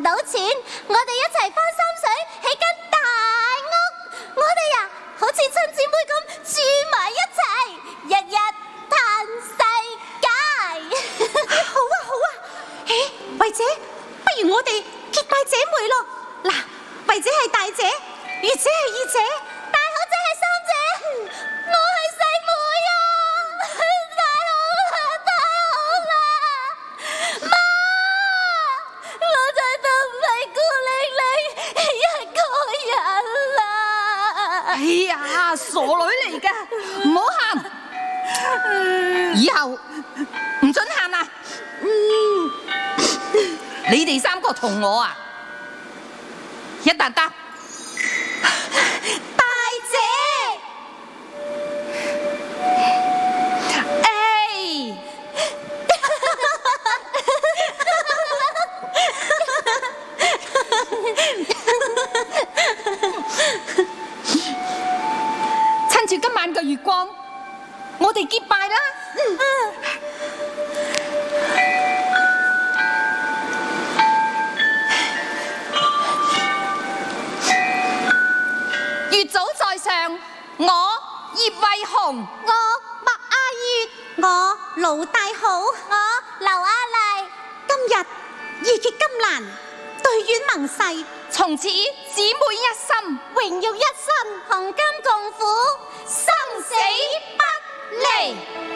到錢，我哋一齊翻三水起間大屋。我哋呀，好似親姊妹咁住埋一齊，日日嘆世界。 好啊好啊，慧姐，不如我哋結拜姐妹咯。嗱，慧姐係大姐，月姐係二姐， 大好姐係三姐，我係細妹啊！太好啦！媽，我再都唔係孤零零一個人啦！ 哎呀，傻女嚟㗎，唔好喊，以後唔准喊啊！你哋三個同我啊，一笪笪。 大姐。 趁住今晚嘅月光，我哋結拜啦！月早在上，我葉慧紅， 我麥阿月，我盧大好， 我劉阿麗， 今日義結金蘭，對院盟誓， 從此姊妹一心， 榮耀一身，同甘共苦，生死不離。